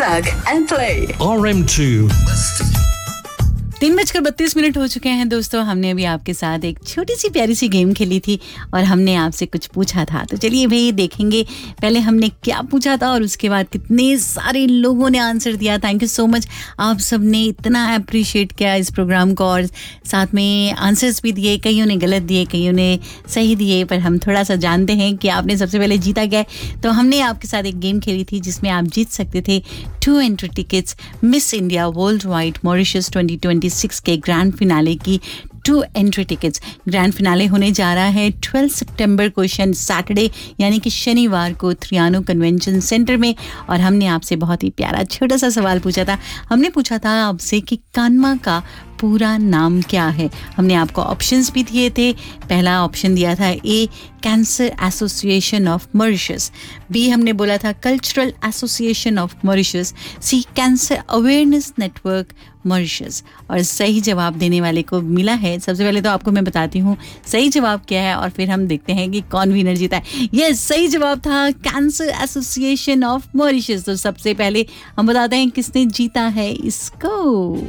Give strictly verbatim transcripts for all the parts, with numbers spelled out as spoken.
Plug and play. R M two. तीन बजकर बत्तीस मिनट हो चुके हैं दोस्तों। हमने अभी आपके साथ एक छोटी सी प्यारी सी गेम खेली थी और हमने आपसे कुछ पूछा था। तो चलिए भाई देखेंगे पहले हमने क्या पूछा था और उसके बाद कितने सारे लोगों ने आंसर दिया। थैंक यू सो मच, आप सब ने इतना अप्रिशिएट किया इस प्रोग्राम को और साथ में आंसर्स भी दिए। कईयों ने गलत दिए, कईयों ने सही दिए, पर हम थोड़ा सा जानते हैं कि आपने सबसे पहले जीता क्या है। तो हमने आपके साथ एक गेम खेली थी जिसमें आप जीत सकते थे to entry tickets miss India world wide Mauritius twenty twenty six के ग्रैंड फिनाले की to entry tickets. Grand finale होने जा रहा है ट्वेल्व सितंबर को सैटरडे यानी कि शनिवार को थ्रियानो कन्वेंशन सेंटर में। और हमने आपसे बहुत ही प्यारा छोटा सा सवाल पूछा था। हमने पूछा था आपसे कि कान्मा का पूरा नाम क्या है। हमने आपको ऑप्शंस भी दिए थे। पहला ऑप्शन दिया था ए cancer association of Mauritius, B हमने बोला था cultural association of Mauritius, C cancer awareness network Mauritius. और सही जवाब देने वाले को मिला है, सबसे पहले तो आपको मैं बताती हूँ सही जवाब क्या है और फिर हम देखते हैं कि कौन विनर जीता है। यस, सही जवाब था कैंसर एसोसिएशन ऑफ मॉरिशस। तो सबसे पहले हम बताते हैं किसने जीता है इसको।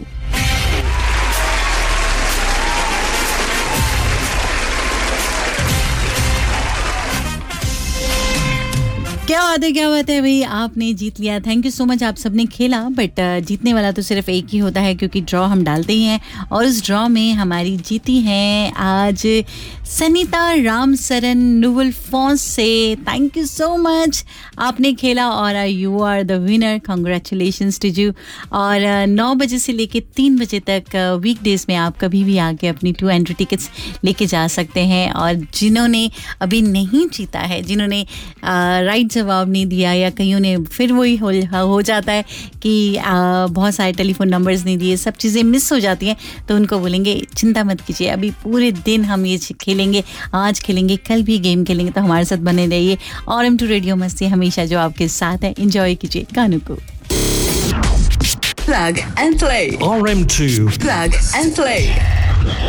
क्या बात है, क्या बात है भाई, आपने जीत लिया। थैंक यू सो मच, आप सबने खेला। बट जीतने वाला तो सिर्फ एक ही होता है क्योंकि ड्रॉ हम डालते ही हैं और उस ड्रॉ में हमारी जीती हैं आज सनीता रामसरन नुवल फॉन्स से। थैंक यू सो मच, आपने खेला और you are the winner. Congratulations to you. और नौ बजे से लेके तीन बजे तक वीकडेज में आप कभी भी आके अपनी टू एंट्री टिकट्स लेके जा सकते हैं। और जिन्होंने अभी नहीं जीता है, जिन्होंने राइट जवाब नहीं दिया या कईयों ने फिर वही हो, हो जाता है कि आ, बहुत सारे टेलीफोन नंबर्स नहीं दिए, सब चीज़ें मिस हो जाती हैं, तो उनको बोलेंगे चिंता मत कीजिए, अभी पूरे दिन हम ये खेलेंगे, आज खेलेंगे, कल भी गेम खेलेंगे, तो हमारे साथ बने रहिए। और एम टू रेडियो मस्ती हमेशा जो आपके साथ है। एंजॉय कीजिए गानों को। Plug and play. R M two. Plug and play.